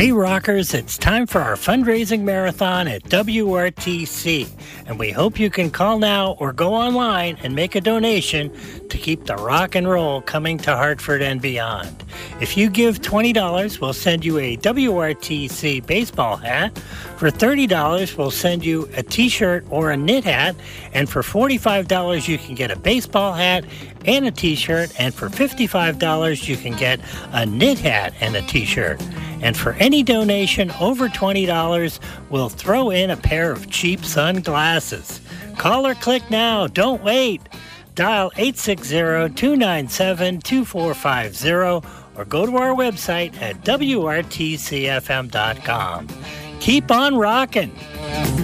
Hey rockers, it's time for our fundraising marathon at WRTC, and we hope you can call now or go online and make a donation to keep the rock and roll coming to Hartford and beyond. If you give $20, we'll send you a WRTC baseball hat. For $30, we'll send you a t-shirt or a knit hat, and for $45, you can get a baseball hat and a t-shirt, and for $55, you can get a knit hat and a t-shirt. And for any donation over $20, we'll throw in a pair of cheap sunglasses. Call or click now. Don't wait. Dial 860-297-2450 or go to our website at WRTCFM.com. Keep on rocking.